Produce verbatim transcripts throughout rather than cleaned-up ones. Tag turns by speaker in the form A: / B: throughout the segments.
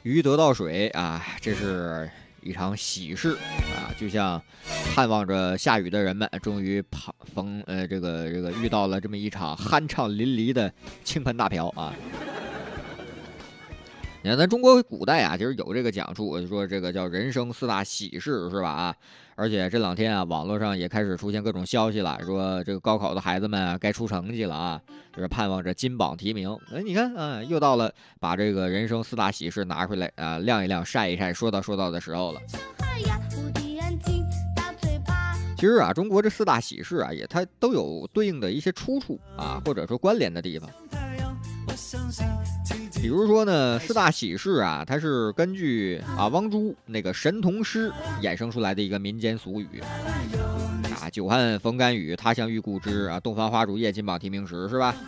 A: 鱼得到水啊，这是一场喜事啊，就像盼望着下雨的人们，终于碰逢呃这个这个遇到了这么一场酣畅淋漓的倾盆大瓢啊。你看，咱中国古代啊，其实有这个讲述，说这个叫人生四大喜事，是吧？啊，而且这两天啊，网络上也开始出现各种消息了，说这个高考的孩子们啊，该出成绩了啊，就是盼望着金榜题名。哎，你看啊，又到了把这个人生四大喜事拿出来啊，晾一晾、晒一晒、说道说道的时候了。其实啊，中国这四大喜事啊，也它都有对应的一些出处啊，或者说关联的地方。比如说呢，四大喜事啊，它是根据啊汪朱那个神童诗衍生出来的一个民间俗语啊，久旱逢甘雨，他乡遇故知啊，洞房花烛夜，金榜题名时，是吧？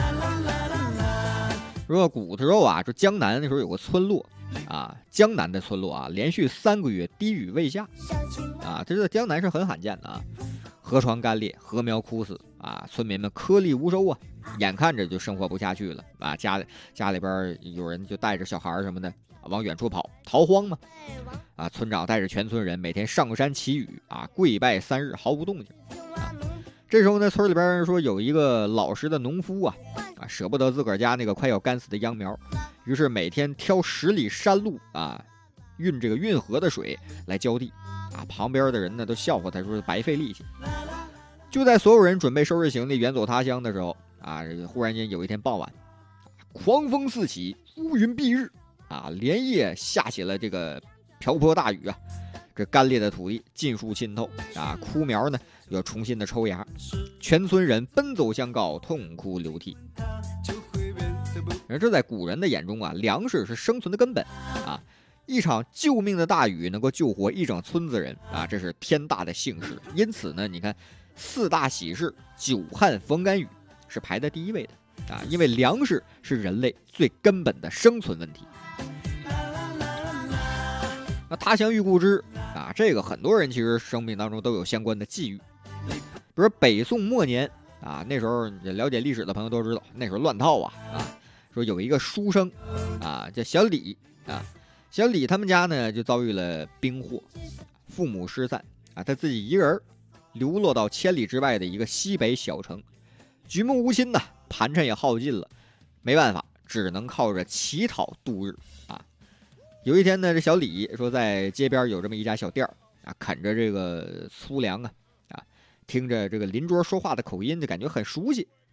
A: 说古时候啊，说江南那时候有个村落啊，江南的村落啊，连续三个月滴雨未下啊，这在江南是很罕见的啊。河床干裂，禾苗枯死啊，村民们颗粒无收啊，眼看着就生活不下去了啊，家里家里边有人就带着小孩什么的往远处跑，逃荒嘛啊，村长带着全村人每天上山祈雨啊，跪拜三日毫无动静啊。这时候呢，村里边说有一个老实的农夫啊啊，舍不得自个儿家那个快要干死的秧苗，于是每天挑十里山路啊，运这个运河的水来浇地。啊，旁边的人呢都笑话他，说白费力气。就在所有人准备收拾行李远走他乡的时候，啊，忽然间有一天傍晚，狂风四起，乌云蔽日，啊，连夜下起了这个瓢泼大雨啊，这干裂的土地尽数浸透啊，枯苗呢要重新的抽芽，全村人奔走相告，痛哭流涕。而这在古人的眼中啊，粮食是生存的根本啊。一场救命的大雨能够救活一整村子人啊，这是天大的幸事。因此呢，你看四大喜事，久旱逢甘雨是排在第一位的啊，因为粮食是人类最根本的生存问题。那他乡遇故知啊，这个很多人其实生命当中都有相关的际遇。比如北宋末年啊，那时候了解历史的朋友都知道，那时候乱套啊啊，说有一个书生啊叫小李啊。小李他们家呢就遭遇了兵祸，父母失散啊，他自己一个人流落到千里之外的一个西北小城，举目无亲呐，盘缠也耗尽了，没办法，只能靠着乞讨度日啊。有一天呢，这小李说在街边有这么一家小店啊，啃着这个粗粮啊啊，听着这个邻桌说话的口音，就感觉很熟悉